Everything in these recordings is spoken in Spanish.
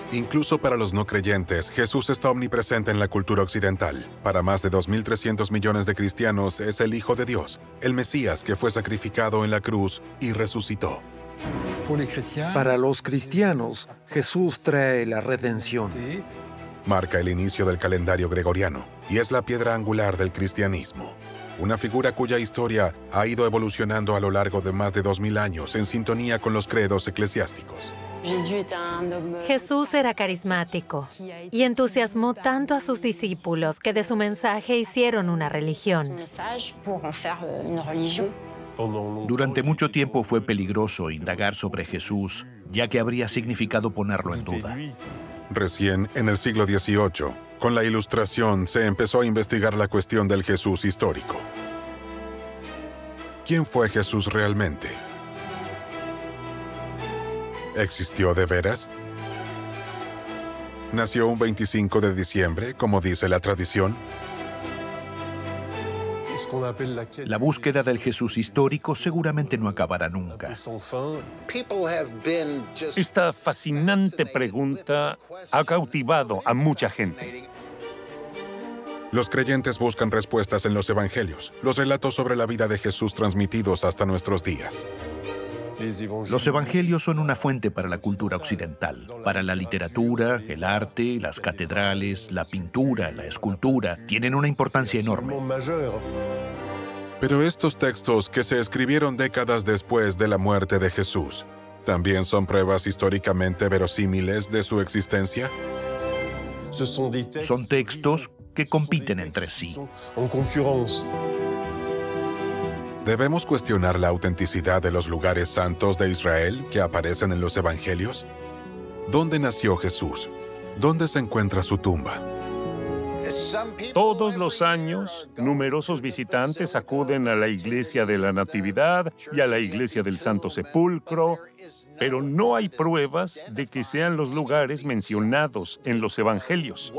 Incluso para los no creyentes, Jesús está omnipresente en la cultura occidental. Para más de 2.300 millones de cristianos, es el Hijo de Dios, el Mesías que fue sacrificado en la cruz y resucitó. Para los cristianos, Jesús trae la redención. Marca el inicio del calendario gregoriano y es la piedra angular del cristianismo. Una figura cuya historia ha ido evolucionando a lo largo de más de 2000 años en sintonía con los credos eclesiásticos. Jesús era carismático y entusiasmó tanto a sus discípulos que de su mensaje hicieron una religión. Durante mucho tiempo fue peligroso indagar sobre Jesús, ya que habría significado ponerlo en duda. Recién en el siglo XVIII, con la Ilustración, se empezó a investigar la cuestión del Jesús histórico. ¿Quién fue Jesús realmente? ¿Existió de veras? ¿Nació un 25 de diciembre, como dice la tradición? La búsqueda del Jesús histórico seguramente no acabará nunca. Esta fascinante pregunta ha cautivado a mucha gente. Los creyentes buscan respuestas en los evangelios, los relatos sobre la vida de Jesús transmitidos hasta nuestros días. Los evangelios son una fuente para la cultura occidental, para la literatura, el arte, las catedrales, la pintura, la escultura. Tienen una importancia enorme. Pero estos textos que se escribieron décadas después de la muerte de Jesús, ¿también son pruebas históricamente verosímiles de su existencia? Son textos que compiten entre sí. ¿Debemos cuestionar la autenticidad de los lugares santos de Israel que aparecen en los evangelios? ¿Dónde nació Jesús? ¿Dónde se encuentra su tumba? Todos los años, numerosos visitantes acuden a la Iglesia de la Natividad y a la Iglesia del Santo Sepulcro, pero no hay pruebas de que sean los lugares mencionados en los evangelios.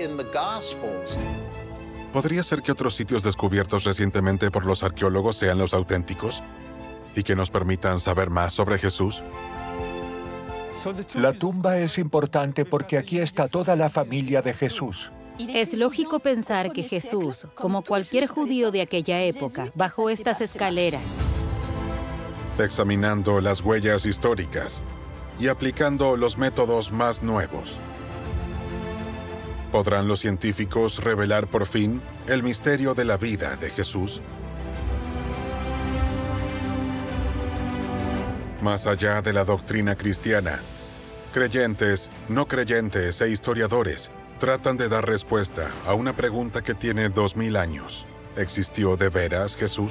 ¿Podría ser que otros sitios descubiertos recientemente por los arqueólogos sean los auténticos y que nos permitan saber más sobre Jesús? La tumba es importante porque aquí está toda la familia de Jesús. Es lógico pensar que Jesús, como cualquier judío de aquella época, bajó estas escaleras. Examinando las huellas históricas y aplicando los métodos más nuevos, ¿podrán los científicos revelar por fin el misterio de la vida de Jesús? Más allá de la doctrina cristiana, creyentes, no creyentes e historiadores tratan de dar respuesta a una pregunta que tiene 2000 años. ¿Existió de veras Jesús?